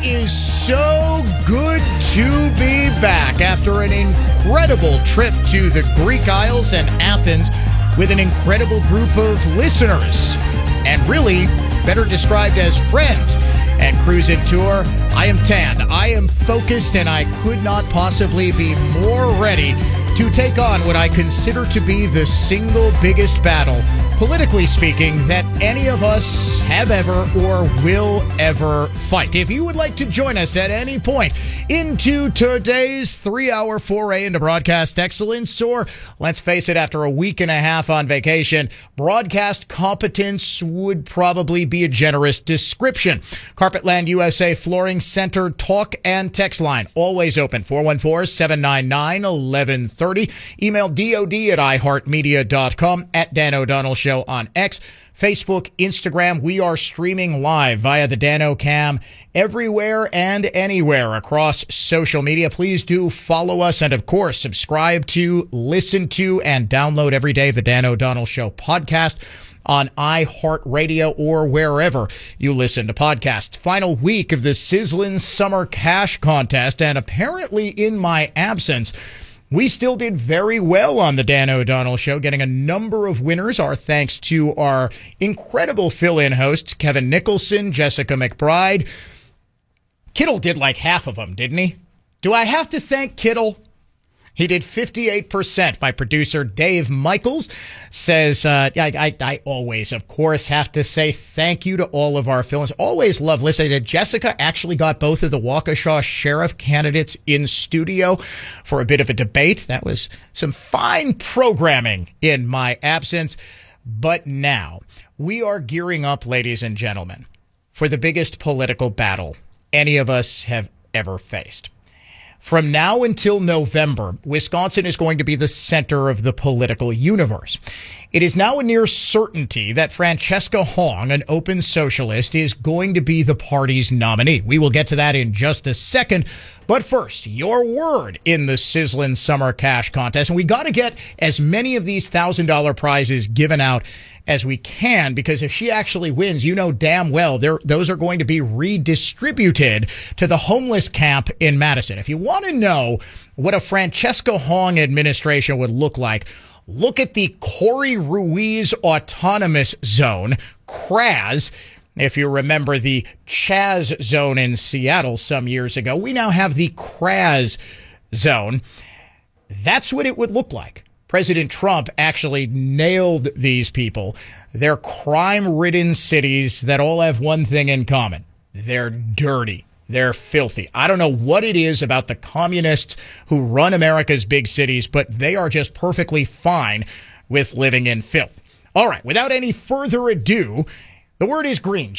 is so good to be back after an incredible trip to the Greek Isles and Athens with an incredible group of listeners, and really better described as friends. And Cruisin' Tour, I am tanned, I am focused, and I could not possibly be more ready to take on what I consider to be the single biggest battle, politically speaking, that any of us have ever or will ever fight. If you would like to join us at any point into today's 3-hour foray into broadcast excellence, or let's face it, after a week and a half on vacation, broadcast competence would probably be a generous description. Carpetland USA Flooring Center talk and text line, always open, 414-799-1130. Email DOD@iHeartMedia.com, at Dan O'Donnell Show on X, Facebook, Instagram. We are streaming live via the Dan O'Cam everywhere and anywhere across social media. Please do follow us and, of course, subscribe to, listen to, and download every day the Dan O'Donnell Show podcast on iHeartRadio or wherever you listen to podcasts. Final week of the Sizzlin' Summer Cash Contest, and apparently in my absence, we still did very well on the Dan O'Donnell Show, getting a number of winners. Our thanks to our incredible fill-in hosts, Kevin Nicholson, Jessica McBride. Kittle did like half of them, didn't he? Do I have to thank Kittle? He did 58%. My producer, Dave Michaels, says, I always, of course, have to say thank you to all of our fill-ins. Always love listening to Jessica. Actually got both of the Waukesha sheriff candidates in studio for a bit of a debate. That was some fine programming in my absence. But now we are gearing up, ladies and gentlemen, for the biggest political battle any of us have ever faced. From now until November, Wisconsin is going to be the center of the political universe. It is now a near certainty that Francesca Hong, an open socialist, is going to be the party's nominee. We will get to that in just a second. But first, your word in the Sizzlin' Summer Cash Contest. And we got to get as many of these $1,000 prizes given out as we can, because if she actually wins, you know damn well those are going to be redistributed to the homeless camp in Madison. If you want to know what a Francesca Hong administration would look like, look at the Corey Ruiz Autonomous Zone, CRAZ. If you remember the Chaz Zone in Seattle some years ago, we now have the CRAZ Zone. That's what it would look like. President Trump actually nailed these people. They're crime-ridden cities that all have one thing in common. They're dirty. They're filthy. I don't know what it is about the communists who run America's big cities, but they are just perfectly fine with living in filth. All right, without any further ado, the word is green,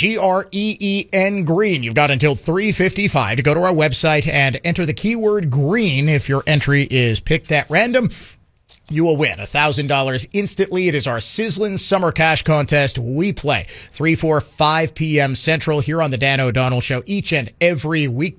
Green, green. You've got until 3:55 to go to our website and enter the keyword green. If your entry is picked at random, you will win $1,000 instantly. It is our Sizzlin' Summer Cash Contest. We play 3, 4, 5 p.m. Central here on the Dan O'Donnell Show each and every week.